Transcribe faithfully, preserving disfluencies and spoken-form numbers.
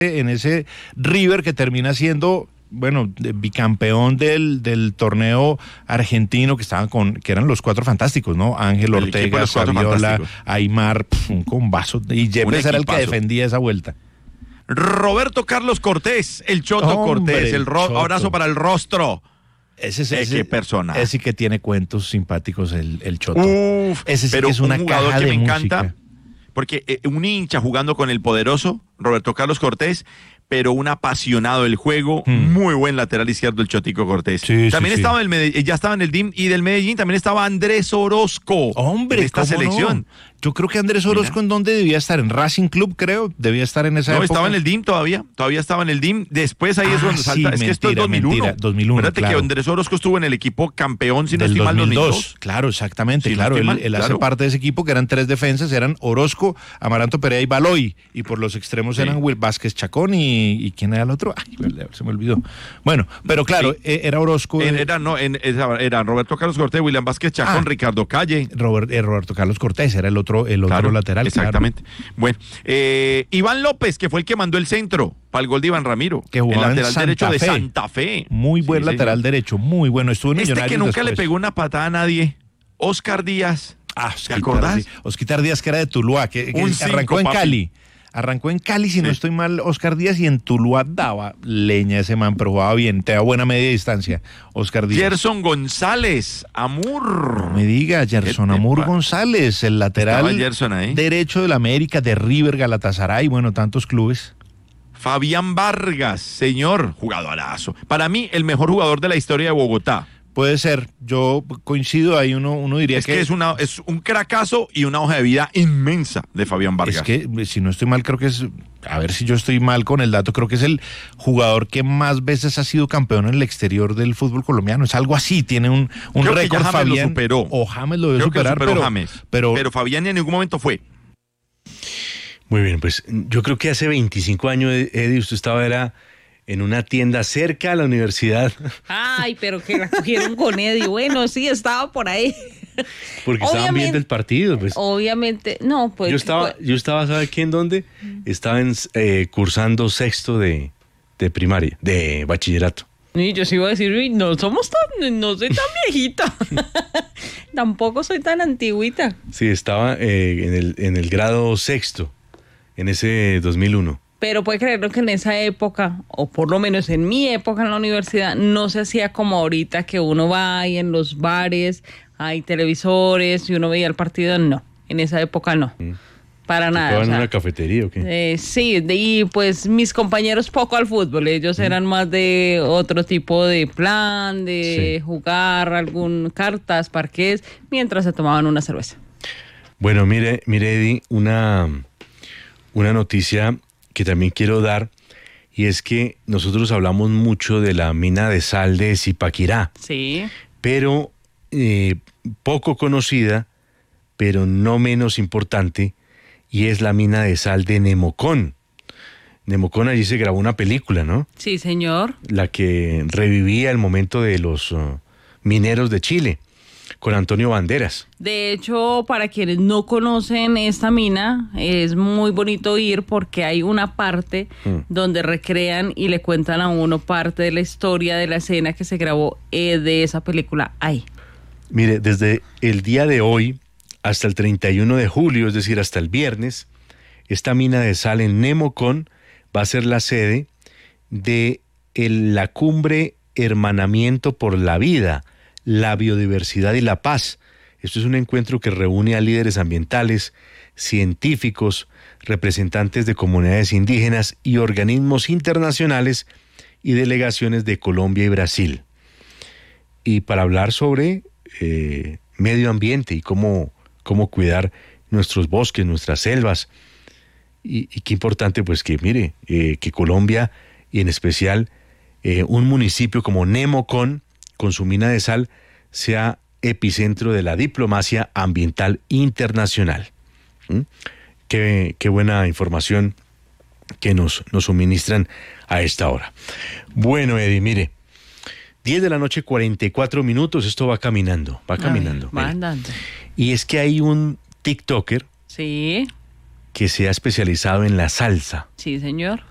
en ese River que termina siendo, bueno, bicampeón del, del torneo argentino, que estaban con, que eran los cuatro fantásticos, ¿no? Ángel El Ortega, Saviola, Aymar, pf, un combazo, y Yepes era el que defendía esa vuelta. Roberto Carlos Cortés, el Choto Hombre, Cortés, el ro- Choto. abrazo para el rostro. Ese es Eh, ese, qué persona. Ese que tiene cuentos simpáticos, el, el Choto. Uf, ese sí pero que es una un jugador caja que de me música. encanta, porque eh, un hincha jugando con el poderoso Roberto Carlos Cortés, pero un apasionado del juego, Hmm. muy buen lateral izquierdo el Chotico Cortés. Sí, también sí, estaba sí. el Medellín, ya estaba en el D I M y del Medellín también estaba Andrés Orozco. Hombre, en esta ¿cómo selección. no? Yo creo que Andrés Orozco, Mira. ¿en dónde debía estar? En Racing Club, creo, debía estar en esa No, época. estaba en el D I M todavía, todavía estaba en el D I M. Después ahí Ah, es cuando sí, salta. Es que esto es mentira, dos mil uno. mentira, dos mil uno, Acuérdate claro. que Andrés Orozco estuvo en el equipo campeón, si no Del estoy mal, dos mil dos. dos mil dos. Claro, exactamente, Si no claro. estoy Él, mal, él hace claro. parte de ese equipo que eran tres defensas, eran Orozco, Amaranto Perea y Baloy. Y por los extremos Sí. eran Will Vázquez Chacón y, y ¿quién era el otro? Ay, se me olvidó. Bueno, pero claro, Sí. eh, era Orozco. En- eh, era, no, en- era, era Roberto Carlos Cortés, William Vázquez Chacón, Ah. Ricardo Calle. Robert- eh, Roberto Carlos Cortés era el otro, el otro Claro, lateral. exactamente. Bueno, eh, Iván López, que fue el que mandó el centro para el gol de Iván Ramiro. Que jugaba el en lateral Santa derecho de Fe. Santa Fe. Claro. Muy buen Sí, lateral señor. derecho, muy bueno. Estuvo en Este Millonarios que nunca le después. pegó una patada a nadie, Oscar Díaz. Ah, ¿Te acordás? Osquitar Díaz, que era de Tuluá, que, que Un arrancó cinco, en papi. Cali. Arrancó en Cali, si no Sí. estoy mal, Oscar Díaz, y en Tuluá daba leña ese man, pero jugaba bien, te da buena media distancia, Oscar Díaz. Gerson González, Amur. No me diga, Gerson ¿Qué te Amur pa- González, el lateral Estaba Gerson ahí. derecho del América, de River, Galatasaray, bueno, tantos clubes. Fabián Vargas, señor, jugadorazo. Para mí, el mejor jugador de la historia de Bogotá. Puede ser, yo coincido ahí, uno, uno diría Es que, es, una, es un cracazo y una hoja de vida inmensa de Fabián Vargas. Es que, si no estoy mal, creo que es, a ver si yo estoy mal con el dato, creo que es el jugador que más veces ha sido campeón en el exterior del fútbol colombiano. Es algo así, tiene un, un Creo que ya récord, James lo Fabián. superó. O James lo debe Creo que lo superar, superó pero, James. pero, Pero Fabián en ningún momento fue. Muy bien, pues yo creo que hace veinticinco años, Eddie, usted estaba era en una tienda cerca a la universidad, Ay, pero que la cogieron con Eddie. Bueno, sí, estaba por ahí. porque estaban Obviamente- viendo el partido. Pues. Obviamente, no, pues. yo estaba, pues, yo estaba, ¿sabe qué en dónde? Estaba en, eh, cursando sexto de, de primaria, de bachillerato. y yo sí iba a decir, "Uy, no somos tan, no soy tan viejita. Tampoco soy tan antigüita. Sí, estaba eh, en, el, en el grado sexto, en ese dos mil uno. Pero puede creerlo que en esa época, o por lo menos en mi época en la universidad, no se hacía como ahorita que uno va y en los bares hay televisores y uno veía el partido. No, en esa época no. Para nada. ¿Estaba o en sea, una cafetería o qué? eh, sí, de- y pues mis compañeros poco al fútbol, ellos eran más de otro tipo de plan, de Sí. jugar algún cartas, parqués, mientras se tomaban una cerveza. Bueno, mire, mire, Eddie, una, una noticia que también quiero dar, y es que nosotros hablamos mucho de la mina de sal de Zipaquirá, Sí. pero eh, poco conocida, pero no menos importante, y es la mina de sal de Nemocón. Nemocón, allí se grabó una película, ¿no? Sí, señor. La que revivía el momento de los uh, mineros de Chile, con Antonio Banderas. De hecho, para quienes no conocen esta mina, es muy bonito ir porque hay una parte Mm. donde recrean y le cuentan a uno parte de la historia de la escena que se grabó eh, de esa película ahí. Mire, desde el día de hoy hasta el treinta y uno de julio, es decir, hasta el viernes, esta mina de sal en Nemocón va a ser la sede de el- la cumbre Hermanamiento por la Vida, la Biodiversidad y la Paz. Esto es un encuentro que reúne a líderes ambientales, científicos, representantes de comunidades indígenas y organismos internacionales y delegaciones de Colombia y Brasil. Y para hablar sobre eh, medio ambiente y cómo, cómo cuidar nuestros bosques, nuestras selvas. Y, y qué importante, pues que mire, eh, que Colombia y en especial eh, un municipio como Nemocón, con su mina de sal, sea epicentro de la diplomacia ambiental internacional. ¿Mm? Qué, qué buena información que nos, nos suministran a esta hora. Bueno, Eddie, mire, diez de la noche, cuarenta y cuatro minutos, esto va caminando, va caminando. Ay, va mire. andando. Y es que hay un TikToker Sí, que se ha especializado en la salsa. sí, señor.